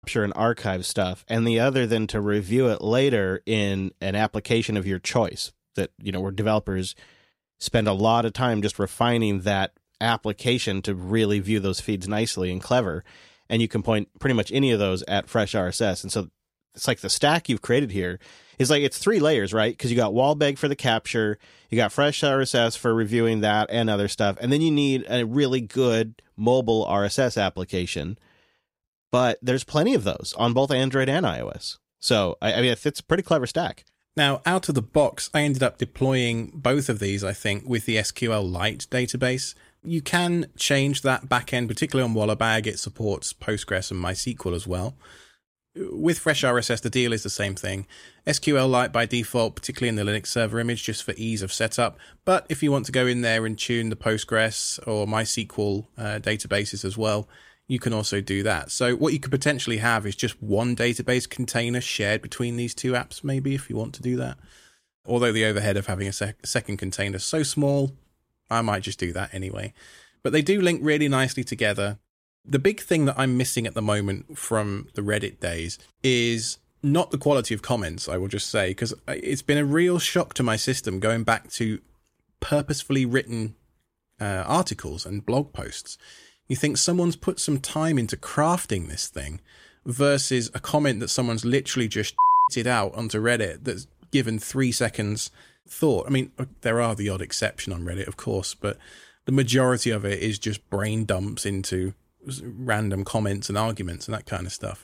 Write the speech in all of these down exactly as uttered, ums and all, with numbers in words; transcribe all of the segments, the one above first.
capture and archive stuff, and the other then to review it later in an application of your choice that, you know, where developers spend a lot of time just refining that application to really view those feeds nicely and clever. And you can point pretty much any of those at Fresh R S S. And so it's like the stack you've created here is like, it's three layers, right? Because you got Wallbag for the capture, you got Fresh R S S for reviewing that and other stuff. And then you need a really good mobile R S S application. But there's plenty of those on both Android and iOS. So, I, I mean, it's a pretty clever stack. Now, out of the box, I ended up deploying both of these, I think, with the S Q L Lite database. You can change that backend, particularly on Wallabag. It supports Postgres and MySQL as well. With Fresh R S S, the deal is the same thing. S Q L Lite by default, particularly in the Linux server image, just for ease of setup. But if you want to go in there and tune the Postgres or MySQL uh, databases as well, you can also do that. So what you could potentially have is just one database container shared between these two apps, maybe, if you want to do that. Although the overhead of having a sec- second container is so small, I might just do that anyway. But they do link really nicely together. The big thing that I'm missing at the moment from the Reddit days is not the quality of comments, I will just say, because it's been a real shock to my system going back to purposefully written uh, articles and blog posts. You think someone's put some time into crafting this thing versus a comment that someone's literally just it out onto Reddit that's given three seconds thought. I mean, there are the odd exception on Reddit, of course, but the majority of it is just brain dumps into random comments and arguments and that kind of stuff.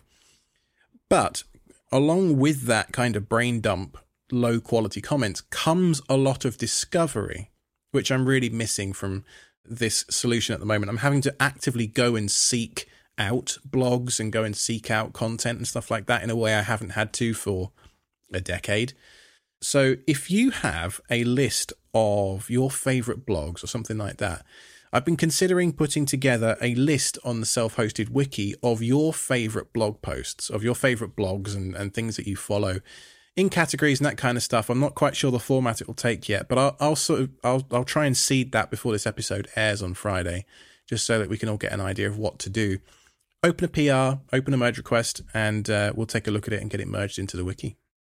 But along with that kind of brain dump, low quality comments comes a lot of discovery, which I'm really missing from this solution at the moment. I'm having to actively go and seek out blogs and go and seek out content and stuff like that in a way I haven't had to for a decade. So if you have a list of your favorite blogs or something like that, I've been considering putting together a list on the self-hosted wiki of your favorite blog posts, of your favorite blogs and, and things that you follow in categories and that kind of stuff. I'm not quite sure the format it will take yet, but I'll, I'll sort of I'll I'll try and seed that before this episode airs on Friday, just so that we can all get an idea of what to do. Open a P R, open a merge request, and uh, we'll take a look at it and get it merged into the wiki.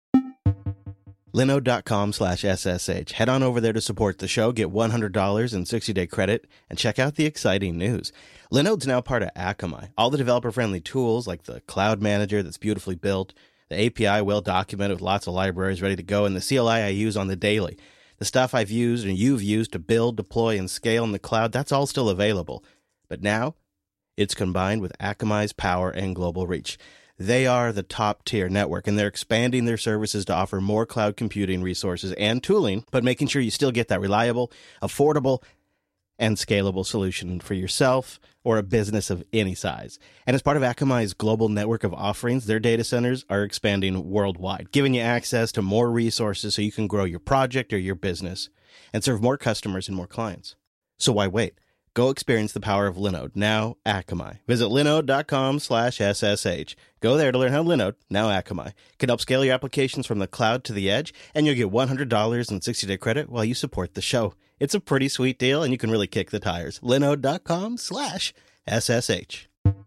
Linode.com slash SSH. Head on over there to support the show, get one hundred dollars in sixty-day credit, and check out the exciting news. Linode's now part of Akamai. All the developer-friendly tools, like the Cloud Manager that's beautifully built, the A P I well-documented with lots of libraries ready to go, and the C L I I use on the daily. The stuff I've used and you've used to build, deploy, and scale in the cloud, that's all still available. But now, it's combined with Akamai's power and global reach. They are the top-tier network, and they're expanding their services to offer more cloud computing resources and tooling, but making sure you still get that reliable, affordable, and scalable solution for yourself or a business of any size. And as part of Akamai's global network of offerings, their data centers are expanding worldwide, giving you access to more resources so you can grow your project or your business and serve more customers and more clients. So why wait? Go experience the power of Linode, now Akamai. Visit linode.com slash SSH. Go there to learn how Linode, now Akamai, can help scale your applications from the cloud to the edge, and you'll get one hundred dollars in sixty-day credit while you support the show. It's a pretty sweet deal, and you can really kick the tires. Linode.com slash SSH.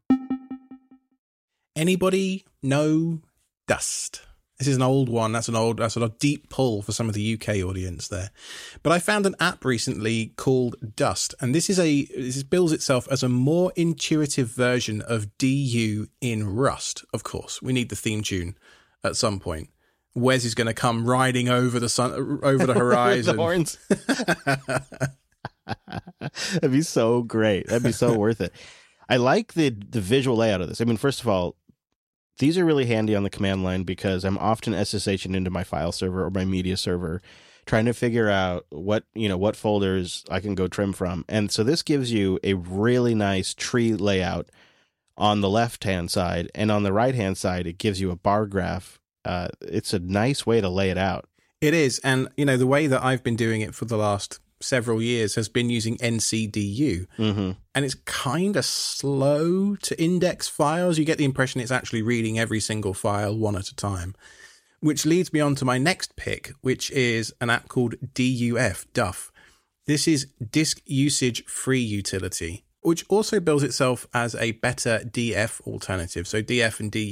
Anybody know Dust? This is an old one. That's an old, that's a deep pull for some of the U K audience there. But I found an app recently called Dust, and this is a this bills itself as a more intuitive version of D U in Rust. Of course, we need the theme tune at some point. Wes is going to come riding over the sun, over the horizon. The horns. That'd be so great. That'd be so worth it. I like the the visual layout of this. I mean, first of all, these are really handy on the command line because I'm often SSHing into my file server or my media server, trying to figure out what, you know, what folders I can go trim from. And so this gives you a really nice tree layout on the left-hand side. And on the right-hand side, it gives you a bar graph. Uh, it's a nice way to lay it out. It is. And, you know, the way that I've been doing it for the last several years has been using N C D U. Mm-hmm. And it's kind of slow to index files. You get the impression it's actually reading every single file one at a time, which leads me on to my next pick, which is an app called D U F, Duff. This is Disk Usage Free Utility. which also bills itself as a better D F alternative. So D F and D